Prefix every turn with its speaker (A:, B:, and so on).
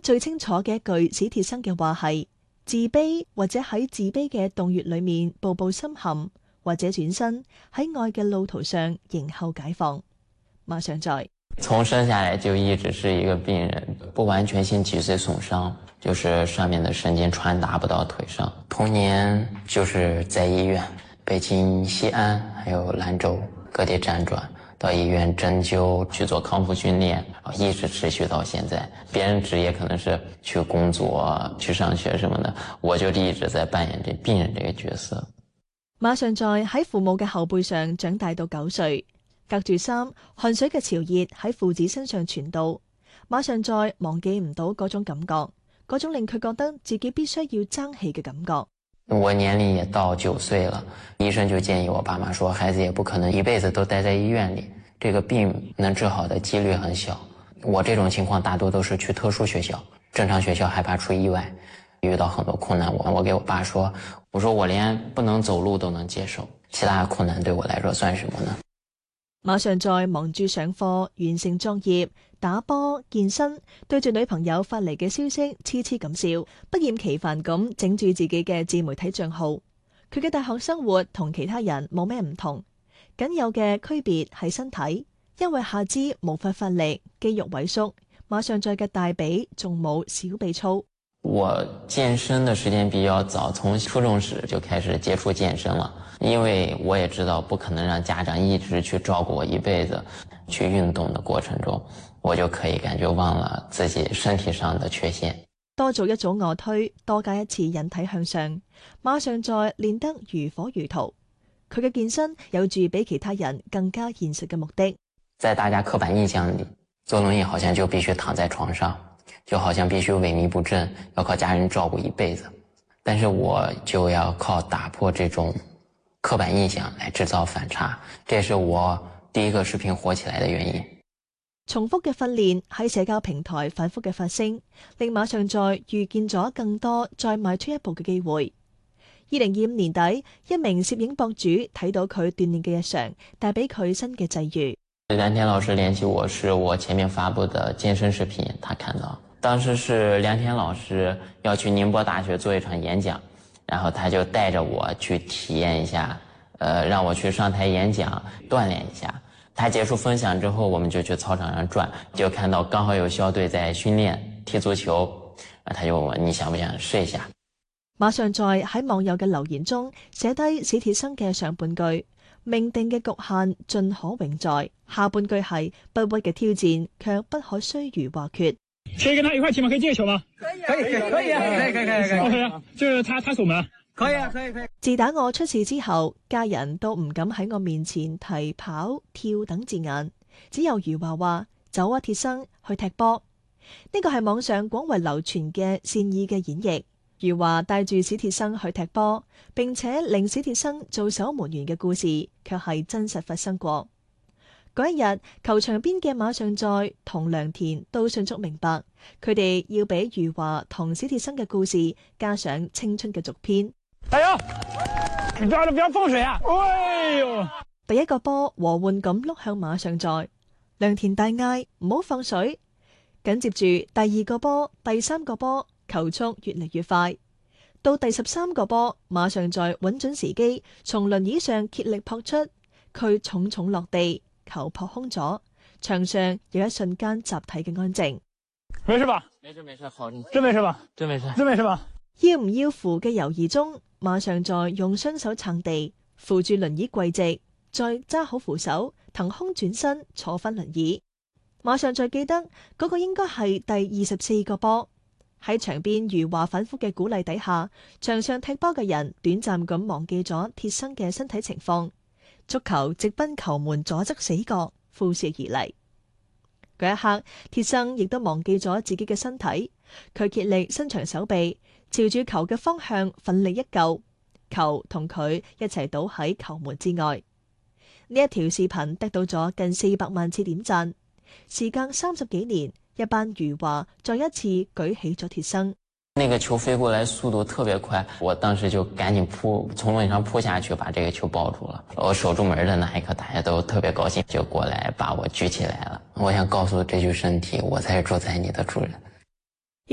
A: 最清楚嘅一句史鐵生嘅話係：自卑或者喺自卑嘅洞穴裏面步步深陷，或者轉身喺愛嘅路途上迎候解放。馬上在
B: 從生下來就一直是一個病人，不完全性脊髓損傷，就是上面的神經傳達不到腿上。童年就是在醫院，北京西安還有蘭州各地輾轉，到醫院針灸去做康復訓練，一直持續到現在。別人職業可能是去工作、去上學什麼的，我就一直在扮演這病人這個角色。
A: 馬上在喺父母嘅後背上長大到9歲，隔住衫，汗水嘅潮熱喺父子身上傳導。馬上在忘記唔到嗰種感覺，嗰種令佢覺得自己必須要爭氣嘅感覺。
B: 我年齡也到9歲了，醫生就建議我爸媽說，孩子也不可能一輩子都待在醫院裏，這個病能治好的幾率很小。我這種情況大多都是去特殊學校，正常學校害怕出意外，遇到很多困難。我給我爸說，我說我連不能走路都能接受，其他困難對我來說算什麼呢？
A: 馬上在忙住上課、完成作業、打波、健身，對住女朋友發嚟嘅消息痴痴咁笑，不厭其煩咁整住自己嘅自媒體賬號。佢嘅大學生活同其他人冇咩唔同，僅有嘅區別係身體，因為下肢無法發力，肌肉萎縮。馬上在嘅大髀仲冇小臂粗。
B: 我健身的時間比較早，從初中時就開始接觸健身了。因為我也知道不可能讓家長一直去照顧我一輩子，去運動的過程中，我就可以感覺忘了自己身體上的缺陷。
A: 多做一組臥推，多加一次引體向上，馬上在練得如火如荼。佢嘅健身有住比其他人更加現實嘅目的。
B: 在大家刻板印象裏，坐輪椅好像就必須躺在床上，就好像必須萎靡不振，要靠家人照顧一輩子。但是我就要靠打破這種刻板印象來製造反差，這是我第一個視頻火起來的原因。
A: 重複嘅訓練喺社交平台反覆嘅發聲，令馬上在遇見咗更多再邁出一步嘅機會。2025年底，一名攝影博主睇到佢鍛煉嘅日常，帶俾佢新嘅際遇。
B: 梁天老師聯繫我，是我前面發布的健身視頻，他看到。當時是梁天老師要去寧波大學做一場演講，然後他就帶着我去體驗一下，讓我去上台演講，鍛煉一下。他結束分享之後，我們就去操場上轉，就看到剛好有校隊在訓練踢足球，他就問我，你想不想試一下？
A: 馬上在喺網友嘅留言中寫低史鐵生嘅上半句：命定嘅局限盡可永在，下半句係不屈嘅挑戰卻不可須臾劃缺。
C: 可以跟他一塊踢嗎？可以進個球嗎？
D: 可以啊，
C: 就是他守門。
D: 可以。
A: 自打我出事之後，家人都唔敢喺我面前提跑、跳等字眼，只有余華話：走啊，鐵生去踢波。呢個係網上廣為流傳嘅善意嘅演繹。余華帶住史鐵生去踢波，並且令史鐵生做守門員嘅故事，卻係真實發生過。嗰一日，球場邊嘅馬上在同梁田都迅速明白，佢哋要俾余華同史鐵生嘅故事加上青春嘅續篇。
C: 加油！你抓得不要放水啊！哎呦！
A: 第一個波和緩咁碌向馬上在，梁田大嗌唔好放水。緊接住第二個波、第三個波，球速越嚟越快。到第13個波，馬上在穩準時機，從輪椅上竭力撲出，佢重重落地，球撲空咗，場上有一瞬間集體嘅安靜。
C: 沒事吧？
B: 沒事，好，
C: 真沒事吧？
B: 真沒事，
C: 真沒事吧？
A: 要唔要扶嘅猶豫中，馬上在用雙手撐地，扶住輪椅跪直，再揸好扶手，騰空轉身坐返輪椅。馬上在記得嗰個應該係第24個波。喺場邊余華反覆嘅鼓勵底下，場上踢波嘅人短暫咁忘記咗鐵生嘅身體情況，足球直奔球門左側死角，呼射而嚟。嗰一刻，鐵生亦都忘記咗自己嘅身體，佢竭力伸長手臂，朝住球嘅方向奮力一救，球同佢一齊倒喺球門之外。呢一條視頻得到咗近400萬次點讚。時隔30幾年，一班余華再一次舉起咗鐵生。
B: 那個球飛過來速度特別快，我當時就趕緊從輪椅上撲下去，把這個球抱住了。我守住門的那一刻，大家都特別高興，就過來把我舉起來了。我想告訴這具身體，我才是主宰你的主人。